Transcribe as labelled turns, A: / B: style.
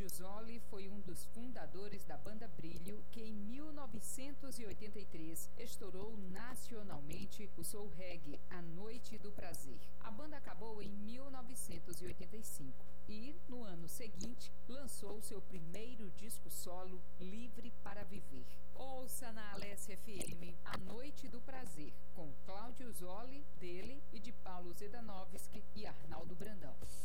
A: Cláudio Zoli foi um dos fundadores da banda Brilho, que em 1983 estourou nacionalmente o soul reggae A Noite do Prazer. A banda acabou em 1985 e, no ano seguinte, lançou seu primeiro disco solo, Livre para Viver. Ouça na Alessia FM A Noite do Prazer, com Cláudio Zoli, dele e de Paulo Zedanovski e Arnaldo Brandão.